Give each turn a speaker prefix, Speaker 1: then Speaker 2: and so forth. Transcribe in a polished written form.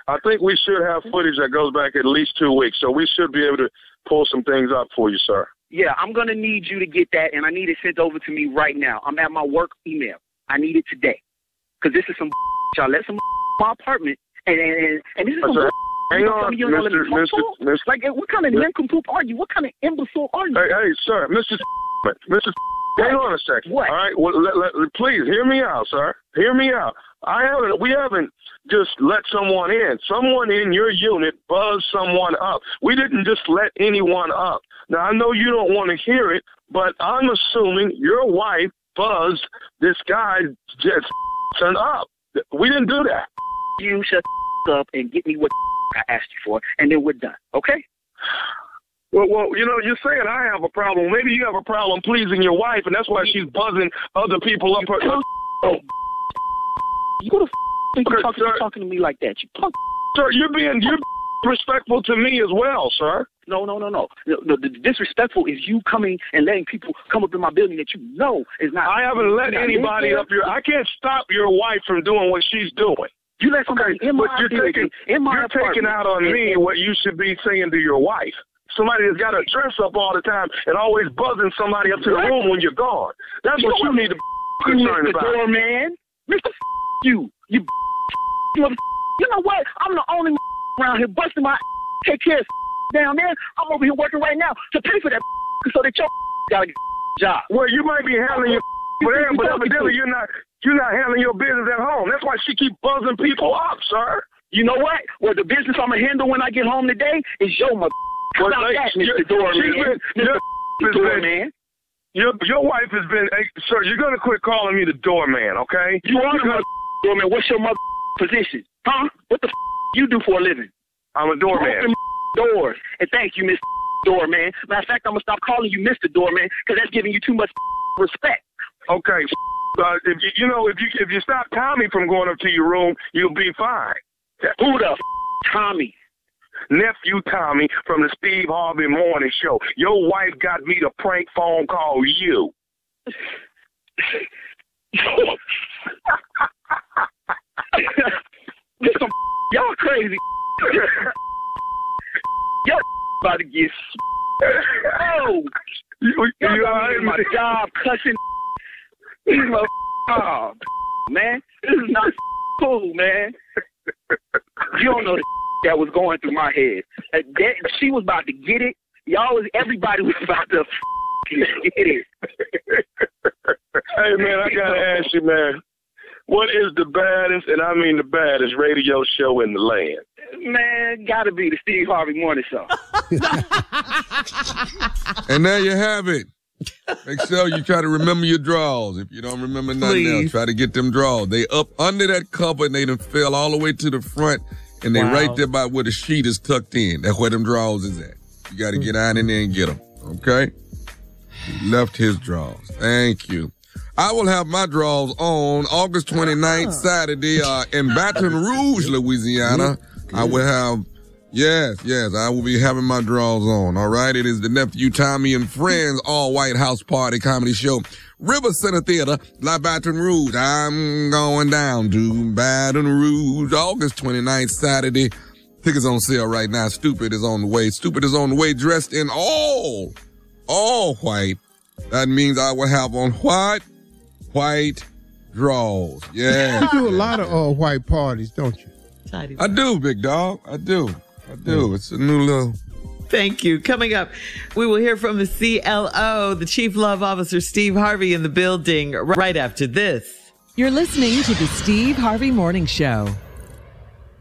Speaker 1: I think we should have footage that goes back at least 2 weeks, so we should be able to pull some things up for you, sir.
Speaker 2: Yeah, I'm going to need you to get that, and I need it sent over to me right now. I'm at my work email. I need it today. Because this is some y'all let some my apartment, and this is some
Speaker 1: hang on, Mr.
Speaker 2: Like, what kind of nincompoop are you? What kind of imbecile are you?
Speaker 1: Hey, sir, Mr. Hang on a second.
Speaker 2: What?
Speaker 1: All right, well, please hear me out, sir. Hear me out. We haven't just let someone in. Someone in your unit buzzed someone up. We didn't just let anyone up. Now, I know you don't want to hear it, but I'm assuming your wife buzzed this guy just up. We didn't do that.
Speaker 2: You shut up and get me what I asked you for, and then we're done, okay?
Speaker 1: Well, you're saying I have a problem. Maybe you have a problem pleasing your wife, and that's why she's buzzing other people up.
Speaker 2: You go to talking to me like that, you punk.
Speaker 1: Sir, you're respectful to me as well, sir.
Speaker 2: No. The disrespectful is you coming and letting people come up in my building that you know is not.
Speaker 1: I haven't let anybody up here. I can't stop your wife from doing what she's doing.
Speaker 2: You let somebody in my building, in my apartment.
Speaker 1: You're taking out on me what you should be saying to your wife. Somebody that's got to dress up all the time and always buzzing somebody up to the room when you're gone. That's what you need to be concerned about.
Speaker 2: Mr. Doorman. Mr. You. You know what? I'm the only around here busting my take care of down there. I'm over here working right now to pay for that so that your got to get a job.
Speaker 1: Well, you might be handling your there, but evidently you're not handling your business at home. That's why she keep buzzing people up, sir.
Speaker 2: You know what? Well, the business I'm going to handle when I get home today is your mother. How about that, Mr. Doorman? Mr. Doorman.
Speaker 1: Your wife has been, sir, you're going to quit calling me the doorman, okay?
Speaker 2: You are the doorman. What's your mother position? Huh? What the you do for a living?
Speaker 1: I'm a doorman.
Speaker 2: Open doors. And thank you, Mr. Doorman. Matter of fact, I'm going to stop calling you Mr. Doorman because that's giving you too much respect.
Speaker 1: Okay. If you stop Tommy from going up to your room, you'll be fine.
Speaker 2: Who the Tommy?
Speaker 1: Nephew Tommy from the Steve Harvey Morning Show. Your wife got me to prank phone call you.
Speaker 2: Y'all crazy. Y'all about to get y'all in my job cussing. Oh, man, this is not cool, man. You don't know the that was going through my head. She was about to get it. Everybody was about to get it.
Speaker 1: Hey, man, I got to ask you, man, what is the baddest, and I mean the baddest, radio show in the land?
Speaker 2: Man, got to be the Steve Harvey Morning Show.
Speaker 3: And there you have it. Make sure you try to remember your draws. If you don't remember nothing else, try to get them draws. They up under that cover, and they done fell all the way to the front. And they right there by where the sheet is tucked in. That's where them drawers is at. You got to get out in there and get them. Okay? He left his drawers. Thank you. I will have my drawers on August 29th, Saturday, in Baton Rouge, Louisiana. I will have, yes, I will be having my drawers on. All right? It is the Nephew Tommy and Friends all-white house party comedy show. River Center Theater, La Baton Rouge. I'm going down to Baton Rouge, August 29th, Saturday. Tickets on sale right now. Stupid is on the way. Stupid is on the way, dressed in all white. That means I will have on white drawers. Yeah.
Speaker 4: You do a lot of all white parties, don't you?
Speaker 3: I do, big dog. I do. It's a new little...
Speaker 5: Thank you. Coming up, we will hear from the CLO, the Chief Love Officer, Steve Harvey, in the building right after this.
Speaker 6: You're listening to the Steve Harvey Morning Show.